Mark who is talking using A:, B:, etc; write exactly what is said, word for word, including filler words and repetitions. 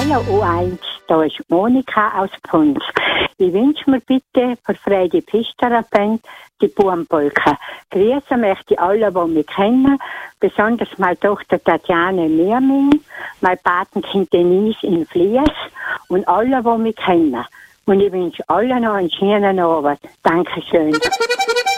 A: Hallo U eins, da ist Monika aus Punz. Ich wünsche mir bitte für Freude Pfisterer-Band die Bubenpolka. Grüßen möchte ich alle, die mich kennen, besonders meine Tochter Tatjana Mierming, mein Patenkind Denise in Flies und alle, die mich kennen. Und ich wünsche allen noch einen schönen Abend. Dankeschön.